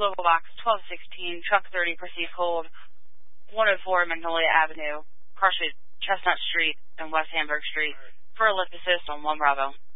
Local Box 1216, Truck 30, proceed hold, 104 Magnolia Avenue, Chestnut Street, and West Hamburg Street, for a lift assist on 1 Bravo.